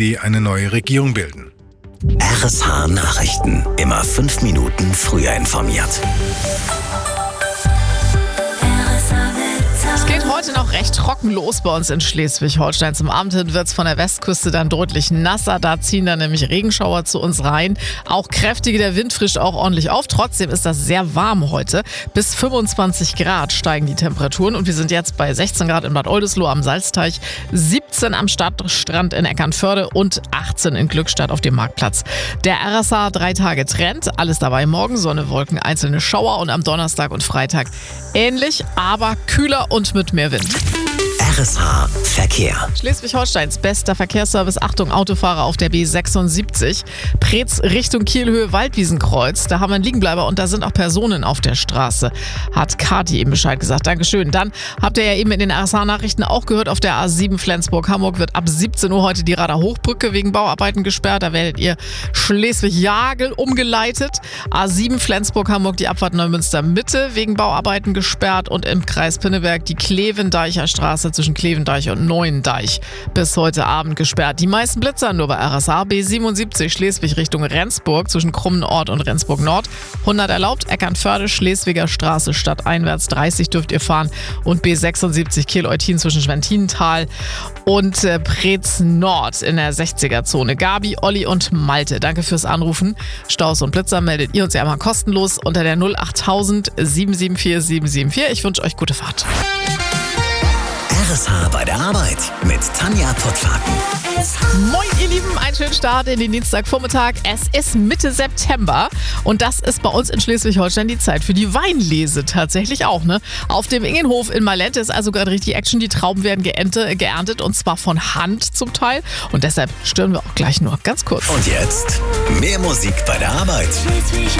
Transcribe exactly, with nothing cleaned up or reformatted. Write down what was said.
D eine neue Regierung bilden. R S H Nachrichten. Immer fünf Minuten früher informiert. Es geht heute noch recht trocken los bei uns in Schleswig-Holstein. Zum Abend hin wird es von der Westküste dann deutlich nasser. Da ziehen dann nämlich Regenschauer zu uns rein. Auch kräftige, der Wind frischt auch ordentlich auf. Trotzdem ist das sehr warm heute. Bis fünfundzwanzig Grad steigen die Temperaturen. Und wir sind jetzt bei sechzehn Grad in Bad Oldesloe am Salzteich, siebzehn am Stadtstrand in Eckernförde und achtzehn in Glückstadt auf dem Marktplatz. Der R S H drei Tage Trend. Alles dabei morgen. Sonne, Wolken, einzelne Schauer. Und am Donnerstag und Freitag ähnlich, aber kühler und mit mehr Wind. R S H Verkehr. Schleswig-Holsteins bester Verkehrsservice. Achtung, Autofahrer auf der B sechsundsiebzig. Preetz Richtung Kielhöhe Waldwiesenkreuz. Da haben wir einen Liegenbleiber und da sind auch Personen auf der Straße. Hat Kati eben Bescheid gesagt. Dankeschön. Dann habt ihr ja eben in den R S H-Nachrichten auch gehört, auf der A sieben Flensburg-Hamburg wird ab siebzehn Uhr heute die Radar Hochbrücke wegen Bauarbeiten gesperrt. Da werdet ihr Schleswig-Jagel umgeleitet. A sieben Flensburg-Hamburg die Abfahrt Neumünster Mitte wegen Bauarbeiten gesperrt und im Kreis Pinneberg die Klevendeicher Straße zwischen Klevendeich und Neuendeich bis heute Abend gesperrt. Die meisten Blitzer nur bei R S H. B siebenundsiebzig Schleswig Richtung Rendsburg zwischen Krummenort und Rendsburg Nord. hundert erlaubt, Eckernförde, Schleswiger Straße stadteinwärts dreißig dürft ihr fahren und B sechsundsiebzig Kiel-Eutin zwischen Schwentinental und äh, Preetz Nord in der sechziger-Zone. Gabi, Olli und Malte, danke fürs Anrufen. Staus und Blitzer meldet ihr uns ja immer kostenlos unter der null achttausend sieben sieben vier sieben sieben vier. Ich wünsche euch gute Fahrt. R S H bei der Arbeit mit Tanja Pottlaken. Moin ihr Lieben, einen schönen Start in den Dienstagvormittag. Es ist Mitte September und das ist bei uns in Schleswig-Holstein die Zeit für die Weinlese tatsächlich auch. Ne? Auf dem Ingenhof in Malente ist also gerade richtig Action. Die Trauben werden geernte, geerntet und zwar von Hand zum Teil. Und deshalb stören wir auch gleich nur ganz kurz. Und jetzt mehr Musik bei der Arbeit.